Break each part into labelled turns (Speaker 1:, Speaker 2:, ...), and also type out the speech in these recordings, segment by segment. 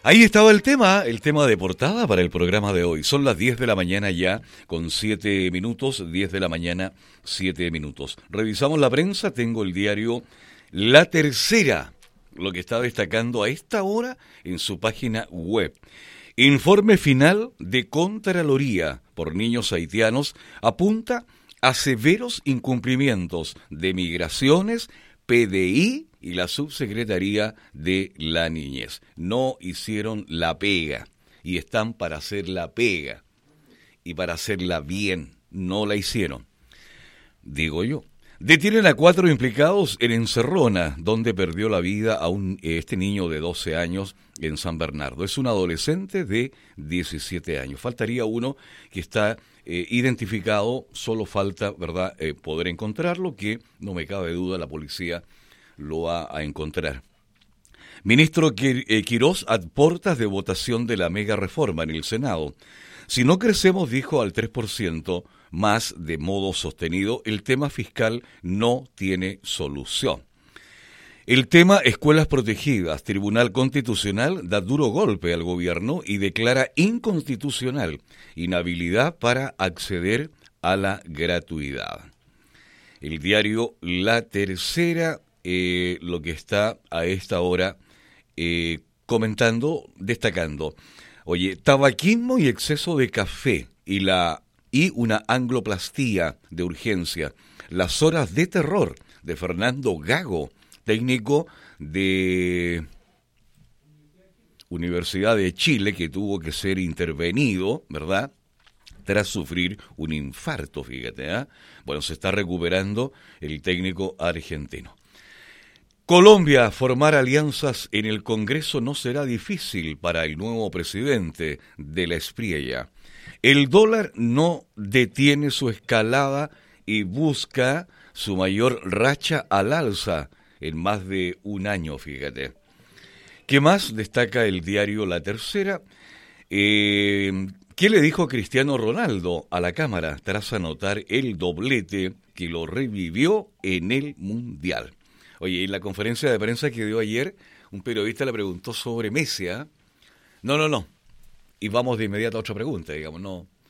Speaker 1: Ahí estaba el tema de portada para el programa de hoy. Son las 10 de la mañana ya, con 7 minutos, 10 de la mañana, 7 minutos. Revisamos la prensa, tengo el diario La Tercera, lo que está destacando a esta hora en su página web. Informe final de Contraloría por niños haitianos apunta a severos incumplimientos de migraciones, PDI y la Subsecretaría de la Niñez. No hicieron la pega y están para hacer la pega y para hacerla bien. No la hicieron, digo yo. Detienen a 4 implicados en Encerrona, donde perdió la vida a este niño de 12 años en San Bernardo. Es un adolescente de 17 años. Faltaría uno que está identificado, solo falta, ¿verdad?, poder encontrarlo, que no me cabe duda la policía lo va a encontrar. Ministro Quirós a puertas de votación de la mega reforma en el Senado. Si no crecemos, dijo, al 3% más de modo sostenido, el tema fiscal no tiene solución. El tema escuelas protegidas. Tribunal Constitucional da duro golpe al gobierno y declara inconstitucional inhabilidad para acceder a la gratuidad. El diario La Tercera, lo que está a esta hora comentando, destacando. Oye, tabaquismo y exceso de café y una angloplastía de urgencia. Las horas de terror de Fernando Gago, técnico de Universidad de Chile, que tuvo que ser intervenido, ¿verdad?, tras sufrir un infarto, fíjate, ¿eh? Bueno, se está recuperando el técnico argentino. Colombia, formar alianzas en el Congreso no será difícil para el nuevo presidente de la Espriella. El dólar no detiene su escalada y busca su mayor racha al alza en más de un año, fíjate. ¿Qué más destaca el diario La Tercera? ¿Qué le dijo Cristiano Ronaldo a la Cámara tras anotar el doblete que lo revivió en el Mundial? Oye, en la conferencia de prensa que dio ayer, un periodista le preguntó sobre Messi, ¿eh? No. Y vamos de inmediato a otra pregunta, digamos.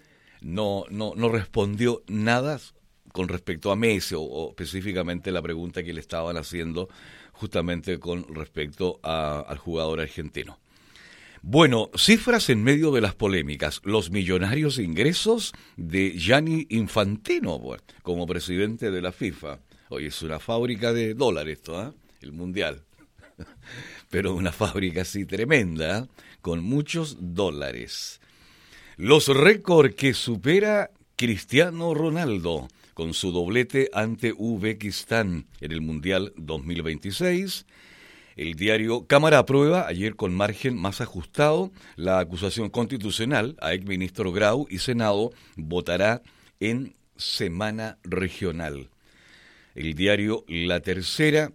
Speaker 1: No respondió nada con respecto a Messi o específicamente la pregunta que le estaban haciendo justamente con respecto al jugador argentino. Bueno, cifras en medio de las polémicas. Los millonarios ingresos de Gianni Infantino, pues, como presidente de la FIFA. Oye, es una fábrica de dólares esto, ¿eh? El Mundial. Pero una fábrica así tremenda, ¿eh? Con muchos dólares. Los récords que supera Cristiano Ronaldo con su doblete ante Uzbekistán en el Mundial 2026. El diario Cámara aprueba ayer con margen más ajustado la acusación constitucional a exministro Grau y Senado votará en semana regional. El diario La Tercera,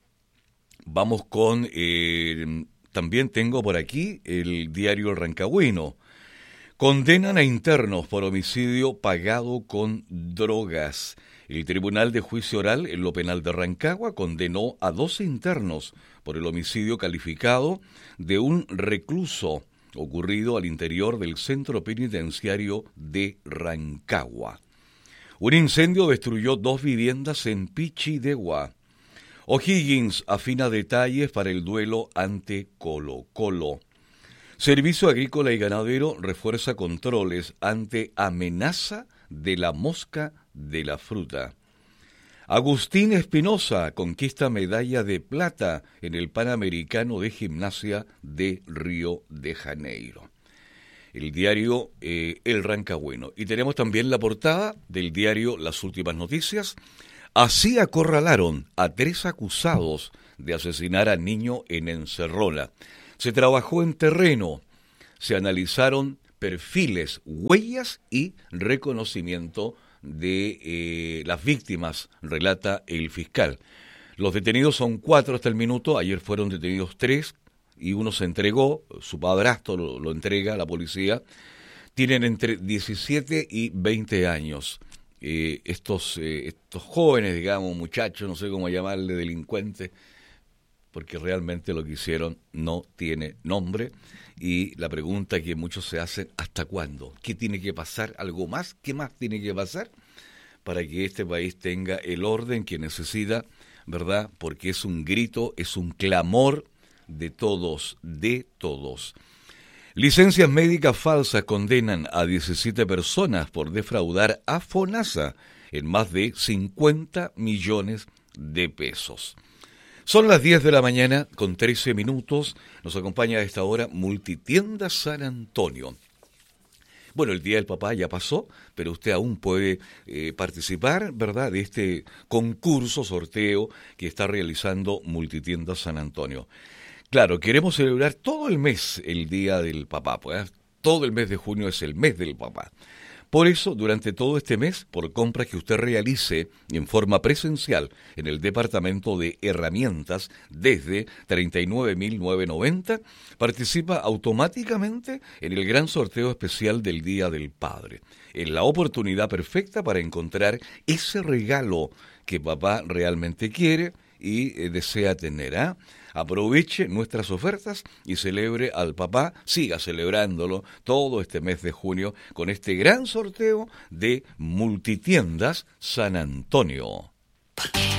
Speaker 1: vamos con, también tengo por aquí el diario Rancagüino. Condenan a internos por homicidio pagado con drogas. El Tribunal de Juicio Oral en lo Penal de Rancagua condenó a 12 internos por el homicidio calificado de un recluso ocurrido al interior del centro penitenciario de Rancagua. Un incendio destruyó 2 viviendas en Pichidegua. O'Higgins afina detalles para el duelo ante Colo-Colo. Servicio Agrícola y Ganadero refuerza controles ante amenaza de la mosca de la fruta. Agustín Espinosa conquista medalla de plata en el Panamericano de Gimnasia de Río de Janeiro. El diario El Rancagüino. Y tenemos también la portada del diario Las Últimas Noticias. Así acorralaron a 3 acusados de asesinar a niño en Encerrona. Se trabajó en terreno, se analizaron perfiles, huellas y reconocimiento de las víctimas, relata el fiscal. Los detenidos son 4 hasta el minuto, ayer fueron detenidos 3 y uno se entregó, su padrastro lo entrega a la policía. Tienen entre 17 y 20 años. Estos jóvenes, digamos, muchachos, no sé cómo llamarle, delincuentes, porque realmente lo que hicieron no tiene nombre. Y la pregunta que muchos se hacen, ¿hasta cuándo? ¿Qué tiene que pasar? ¿Algo más? ¿Qué más tiene que pasar para que este país tenga el orden que necesita, verdad? Porque es un grito, es un clamor de todos, de todos. Licencias médicas falsas condenan a 17 personas por defraudar a FONASA en más de 50 millones de pesos. Son las 10 de la mañana con 13 minutos. Nos acompaña a esta hora Multitiendas San Antonio. Bueno, el Día del Papá ya pasó, pero usted aún puede participar, ¿verdad?, de este concurso, sorteo que está realizando Multitiendas San Antonio. Claro, queremos celebrar todo el mes el Día del Papá, pues todo el mes de junio es el mes del papá. Por eso, durante todo este mes, por compras que usted realice en forma presencial en el Departamento de Herramientas desde 39.990, participa automáticamente en el gran sorteo especial del Día del Padre. Es la oportunidad perfecta para encontrar ese regalo que papá realmente quiere y desea tener, ¿ah? Aproveche nuestras ofertas y celebre al papá, siga celebrándolo todo este mes de junio con este gran sorteo de Multitiendas San Antonio.